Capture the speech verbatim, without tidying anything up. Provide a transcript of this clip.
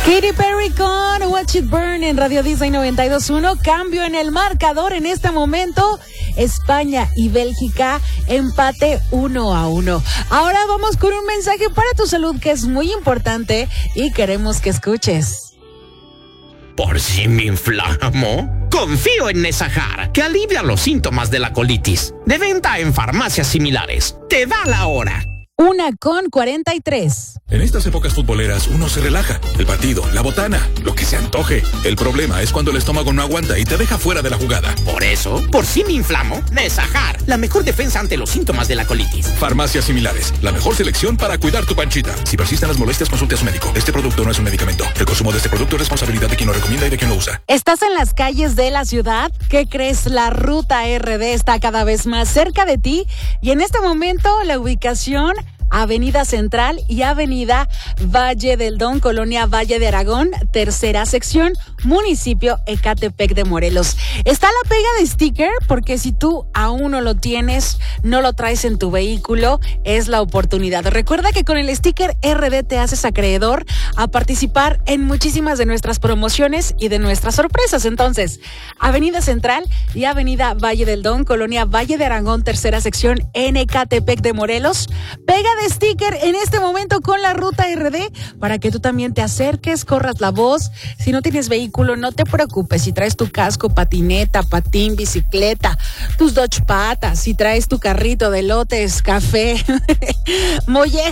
Katy Perry con Watch It Burn en Radio Disney noventa y dos punto uno. Cambio en el marcador en este momento. España y Bélgica empate uno a uno. Ahora vamos con un mensaje para tu salud que es muy importante y queremos que escuches. ¿Por si me inflamo? Confío en Nesajar, que alivia los síntomas de la colitis. De venta en farmacias similares. Te da la hora. Una con cuarenta y tres. En estas épocas futboleras uno se relaja. El partido, la botana, lo que se antoje. El problema es cuando el estómago no aguanta y te deja fuera de la jugada. Por eso, por si me inflamo, Nesajar, la mejor defensa ante los síntomas de la colitis. Farmacias similares, la mejor selección para cuidar tu panchita. Si persisten las molestias, consulte a su médico. Este producto no es un medicamento. El consumo de este producto es responsabilidad de quien lo recomienda y de quien lo usa. ¿Estás en las calles de la ciudad? ¿Qué crees? La ruta R D está cada vez más cerca de ti y en este momento la ubicación Avenida Central y Avenida Valle del Don, Colonia Valle de Aragón, tercera sección, municipio Ecatepec de Morelos. Está la pega de sticker porque si tú aún no lo tienes, no lo traes en tu vehículo, es la oportunidad. Recuerda que con el sticker R D te haces acreedor a participar en muchísimas de nuestras promociones y de nuestras sorpresas. Entonces, Avenida Central y Avenida Valle del Don, Colonia Valle de Aragón, tercera sección en Ecatepec de Morelos. Pega de sticker en este momento con la ruta R D para que tú también te acerques, corras la voz. Si no tienes vehículo, no te preocupes. Si traes tu casco, patineta, patín, bicicleta, tus Dodge Patas, si traes tu carrito de lotes, café, molleja,